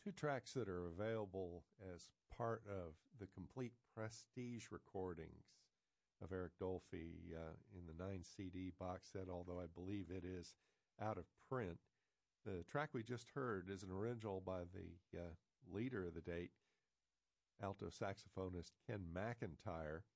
two tracks that are available as part of the complete Prestige recordings of Eric Dolphy in the 9-CD box set, although I believe it is out of print. The track we just heard is an original by the leader of the date, alto saxophonist Ken McIntyre.